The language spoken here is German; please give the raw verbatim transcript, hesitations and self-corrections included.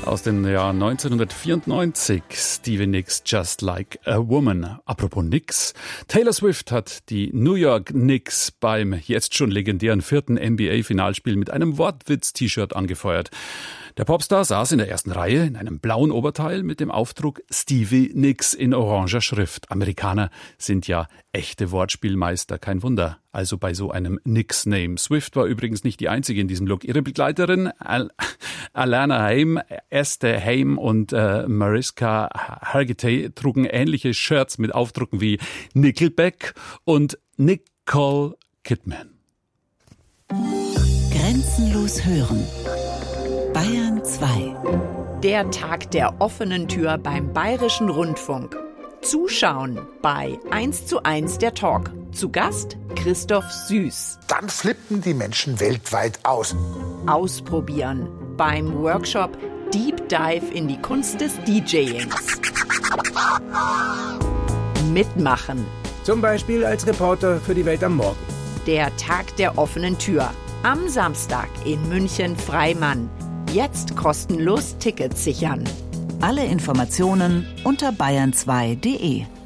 Aus dem Jahr neunzehnhundertvierundneunzig, Stevie Nicks Just Like a Woman. Apropos Knicks, Taylor Swift hat die New York Knicks beim jetzt schon legendären vierten N B A-Finalspiel mit einem Wortwitz-T-Shirt angefeuert. Der Popstar saß in der ersten Reihe in einem blauen Oberteil mit dem Aufdruck Stevie Nicks in oranger Schrift. Amerikaner sind ja echte Wortspielmeister, kein Wunder. Also bei so einem Knicks-Name. Swift war übrigens nicht die einzige in diesem Look. Ihre Begleiterin Al- Alana Haim, Esther Haim und äh, Mariska Hargitay trugen ähnliche Shirts mit Aufdrucken wie Nickelback und Nicole Kidman. Grenzenlos hören. Bayern zwei. Der Tag der offenen Tür beim Bayerischen Rundfunk. Zuschauen bei eins zu eins der Talk. Zu Gast Christoph Süß. Dann flippen die Menschen weltweit aus. Ausprobieren beim Workshop Deep Dive in die Kunst des DJings. Mitmachen. Zum Beispiel als Reporter für die Welt am Morgen. Der Tag der offenen Tür. Am Samstag in München-Freimann. Jetzt kostenlos Tickets sichern. Alle Informationen unter bayern zwei punkt de.